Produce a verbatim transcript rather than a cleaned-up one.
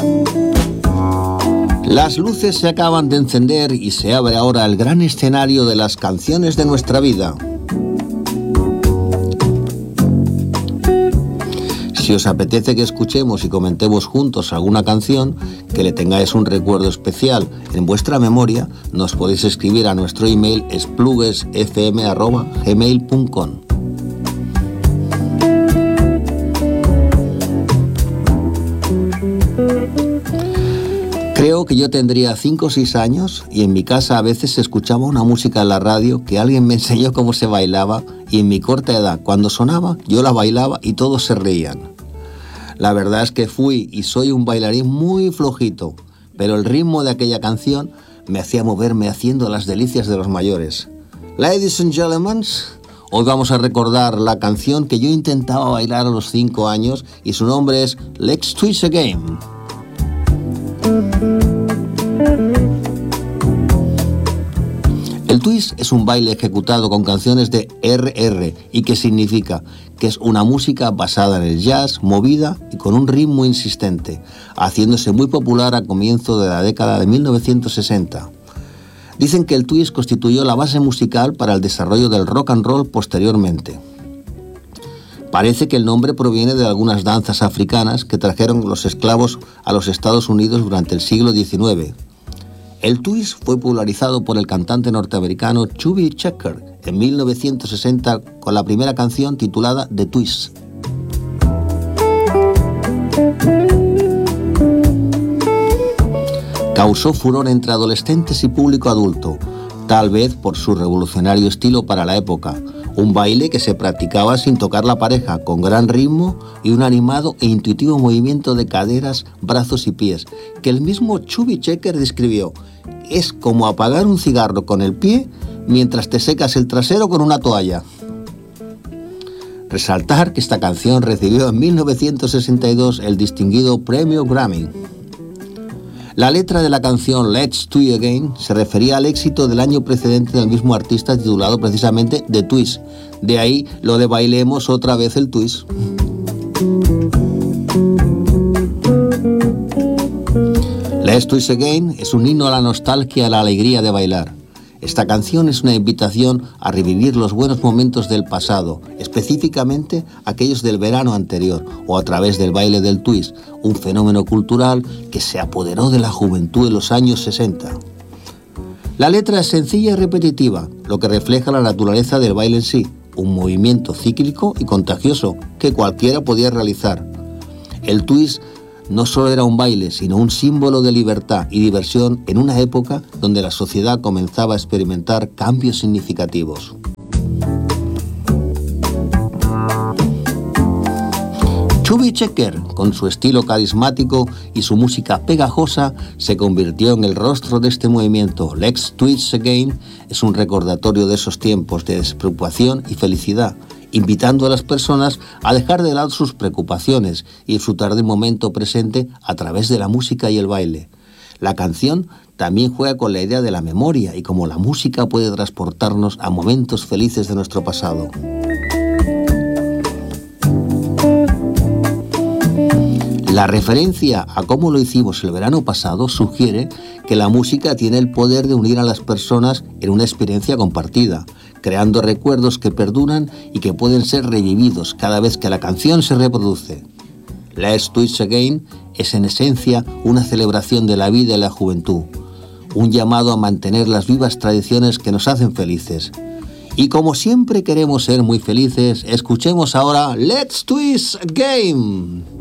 Las luces se acaban de encender y se abre ahora el gran escenario de las canciones de nuestra vida. Si os apetece que escuchemos y comentemos juntos alguna canción, que le tengáis un recuerdo especial en vuestra memoria, nos podéis escribir a nuestro email espluguesfm arroba gmail punto com. Creo que yo tendría cinco o seis años y en mi casa a veces se escuchaba una música en la radio que alguien me enseñó cómo se bailaba y en mi corta edad, cuando sonaba, yo la bailaba y todos se reían. La verdad es que fui y soy un bailarín muy flojito, pero el ritmo de aquella canción me hacía moverme haciendo las delicias de los mayores. Ladies and gentlemen, hoy vamos a recordar la canción que yo intentaba bailar a los cinco años y su nombre es Let's Twist Again. El twist es un baile ejecutado con canciones de erre erre y que significa que es una música basada en el jazz, movida y con un ritmo insistente, haciéndose muy popular a comienzo de la década de mil novecientos sesenta. Dicen que el twist constituyó la base musical para el desarrollo del rock and roll posteriormente. Parece que el nombre proviene de algunas danzas africanas que trajeron los esclavos a los Estados Unidos durante el siglo diecinueve. El twist fue popularizado por el cantante norteamericano Chubby Checker en mil novecientos sesenta con la primera canción titulada The Twist. Causó furor entre adolescentes y público adulto, tal vez por su revolucionario estilo para la época, un baile que se practicaba sin tocar la pareja, con gran ritmo y un animado e intuitivo movimiento de caderas, brazos y pies, que el mismo Chubby Checker describió. Es como apagar un cigarro con el pie mientras te secas el trasero con una toalla. Resaltar que esta canción recibió en mil novecientos sesenta y dos el distinguido premio Grammy. La letra de la canción Let's Do It Again se refería al éxito del año precedente del mismo artista titulado precisamente The Twist. De ahí lo de bailemos otra vez el twist. Let's Do It Again es un himno a la nostalgia y a la alegría de bailar. Esta canción es una invitación a revivir los buenos momentos del pasado, específicamente aquellos del verano anterior, o a través del baile del twist, un fenómeno cultural que se apoderó de la juventud en los años sesenta. La letra es sencilla y repetitiva, lo que refleja la naturaleza del baile en sí, un movimiento cíclico y contagioso que cualquiera podía realizar. El twist no solo era un baile, sino un símbolo de libertad y diversión en una época donde la sociedad comenzaba a experimentar cambios significativos. Chubby Checker, con su estilo carismático y su música pegajosa, se convirtió en el rostro de este movimiento. Let's Twist Again es un recordatorio de esos tiempos de despreocupación y felicidad, invitando a las personas a dejar de lado sus preocupaciones y disfrutar del momento presente a través de la música y el baile. La canción también juega con la idea de la memoria y cómo la música puede transportarnos a momentos felices de nuestro pasado. La referencia a cómo lo hicimos el verano pasado sugiere que la música tiene el poder de unir a las personas en una experiencia compartida, creando recuerdos que perduran y que pueden ser revividos cada vez que la canción se reproduce. Let's Do It Again es en esencia una celebración de la vida y la juventud, un llamado a mantener las vivas tradiciones que nos hacen felices. Y como siempre queremos ser muy felices, escuchemos ahora Let's Twist Again.